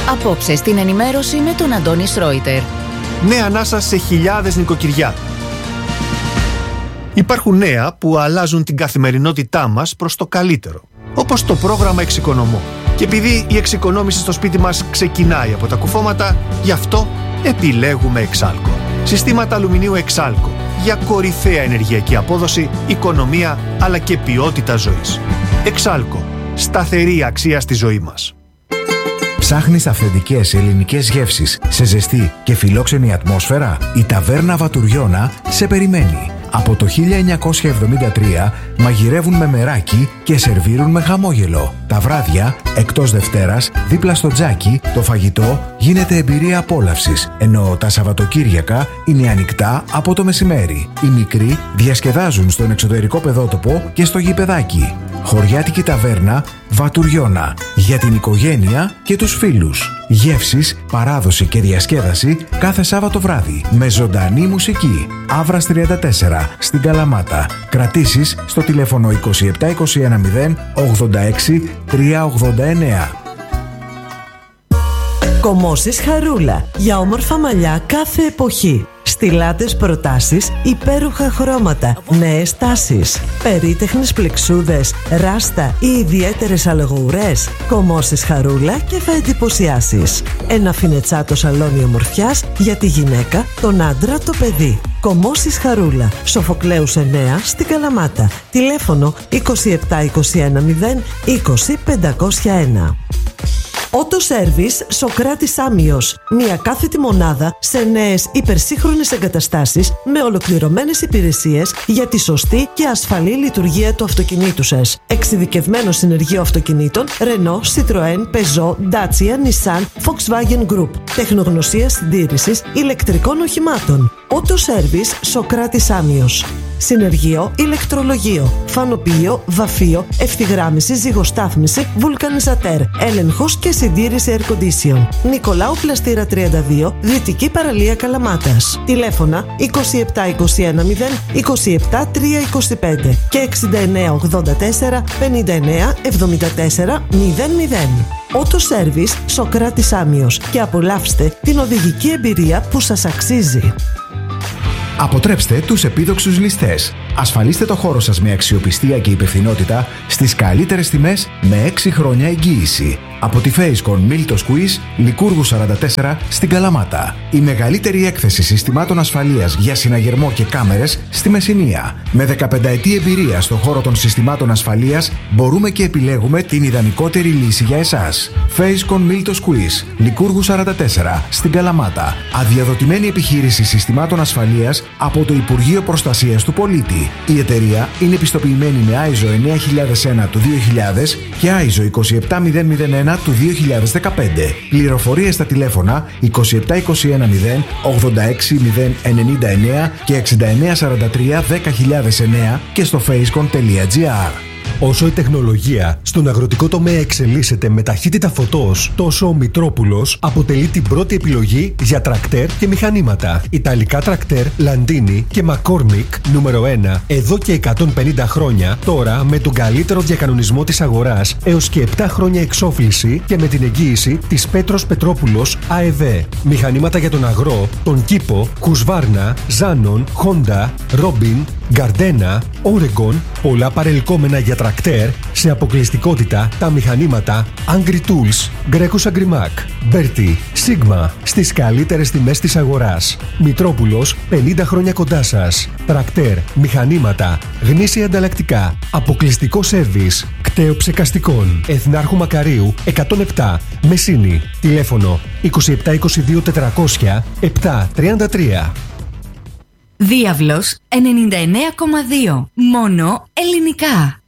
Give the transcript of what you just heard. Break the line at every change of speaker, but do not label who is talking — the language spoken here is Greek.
Απόψε στην ενημέρωση με τον Αντώνη Σρόιτερ.
Νέα ανάσα σε χιλιάδες νοικοκυριά. Υπάρχουν νέα που αλλάζουν την καθημερινότητά μας προς το καλύτερο. Όπως το πρόγραμμα Εξοικονομώ. Και επειδή η εξοικονόμηση στο σπίτι μας ξεκινάει από τα κουφώματα, γι' αυτό επιλέγουμε Εξάλκο. Συστήματα αλουμινίου Εξάλκο για κορυφαία ενεργειακή απόδοση, οικονομία αλλά και ποιότητα ζωής. Εξάλκο. Σταθερή αξία στη ζωή μας.
Ψάχνεις αυθεντικές ελληνικές γεύσεις σε ζεστή και φιλόξενη ατμόσφαιρα? Η Ταβέρνα Βατουριώνα σε περιμένει. Από το 1973 μαγειρεύουν με μεράκι και σερβίρουν με χαμόγελο. Τα βράδια, εκτός Δευτέρας, δίπλα στο τζάκι, το φαγητό γίνεται εμπειρία απόλαυσης, ενώ τα Σαββατοκύριακα είναι ανοιχτά από το μεσημέρι. Οι μικροί διασκεδάζουν στον εξωτερικό παιδότοπο και στο γηπεδάκι. Χωριάτικη ταβέρνα Βατουριώνα, για την οικογένεια και τους φίλους. Γεύσεις, παράδοση και διασκέδαση κάθε Σάββατο βράδυ με ζωντανή μουσική. Αύρας 34 στην Καλαμάτα. Κρατήσεις στο τηλέφωνο 27210 86 389.
Κομμώσεις Χαρούλα, για όμορφα μαλλιά κάθε εποχή. Στιλάτες προτάσεις, υπέροχα χρώματα, νέες τάσεις, περίτεχνες πλεξούδες, ράστα ή ιδιαίτερες αλογοουρές. Κομμώσεις Χαρούλα και θα εντυπωσιάσεις. Ένα φινετσάτο σαλόνι ομορφιάς για τη γυναίκα, τον άντρα, το παιδί. Κομμώσεις Χαρούλα, Σοφοκλέους 9 στην Καλαμάτα. Τηλέφωνο 27210 20 501. Auto Service Σοκράτης Άμιος. Μια κάθετη μονάδα σε νέες υπερσύγχρονες εγκαταστάσεις με ολοκληρωμένες υπηρεσίες για τη σωστή και ασφαλή λειτουργία του αυτοκινήτου σας. Εξειδικευμένο συνεργείο αυτοκινήτων Renault, Citroën, Peugeot, Dacia, Nissan, Volkswagen Group. Τεχνογνωσία συντήρησης ηλεκτρικών οχημάτων. Auto Service Σοκράτης Άμιος. Συνεργείο, ηλεκτρολογείο, φανοποιείο, βαφείο, ευθυγράμμιση, ζυγοστάθμιση, βουλκανιζατέρ, έλεγχος και συντήρηση air condition. Νικολάου Πλαστήρα 32, Δυτική Παραλία Καλαμάτας. Τηλέφωνα 27210 27 325 και 6984 59 74 00. Auto Service Σοκράτης Άμιος και απολαύστε την οδηγική εμπειρία που σας αξίζει.
Αποτρέψτε τους επίδοξους ληστές. Ασφαλίστε το χώρο σας με αξιοπιστία και υπευθυνότητα στις καλύτερες τιμές με 6 χρόνια εγγύηση. Από τη Facecon Μίλτο Squeeze, Λικούργου 44 στην Καλαμάτα. Η μεγαλύτερη έκθεση συστημάτων ασφαλείας για συναγερμό και κάμερες στη Μεσσηνία. Με 15 ετή εμπειρία στον χώρο των συστημάτων ασφαλείας, μπορούμε και επιλέγουμε την ιδανικότερη λύση για εσάς. Facecon Μίλτο Squeeze, Λικούργου 44 στην Καλαμάτα. Αδειοδοτημένη επιχείρηση συστημάτων ασφαλείας από το Υπουργείο Προστασίας του Πολίτη. Η εταιρεία είναι επιστοποιημένη με ISO 9001 του 2000 και ISO 27001 του 2015. Πληροφορίες στα τηλέφωνα 27210 86099 και 6943 10009 και στο facecon.gr.
Όσο η τεχνολογία στον αγροτικό τομέα εξελίσσεται με ταχύτητα φωτός, τόσο ο Μητρόπουλος αποτελεί την πρώτη επιλογή για τρακτέρ και μηχανήματα. Ιταλικά τρακτέρ Landini και McCormick νούμερο 1 εδώ και 150 χρόνια, τώρα με τον καλύτερο διακανονισμό της αγοράς έως και 7 χρόνια εξόφληση και με την εγγύηση της Πέτρος Πετρόπουλος ΑΕΒ. Μηχανήματα για τον αγρό, τον κήπο, Husqvarna, Zanon, Honda, Robin, Gardena, Oregon, πολλά παρελκόμενα για τρακτέρ σε αποκλειστικότητα τα μηχανήματα Angry Tools, Grekus Agrimac, Berti, Sigma στις καλύτερες τιμές της αγοράς. Μητρόπουλος 50 χρόνια κοντά σας. Τρακτέρ, μηχανήματα, γνήσια ανταλλακτικά, αποκλειστικό σέρβις, κταίο ψεκαστικών. Εθνάρχου Μακαρίου 107, Μεσίνη. Τηλέφωνο 2722 400 733.
Διάβλος 99,2. Μόνο ελληνικά.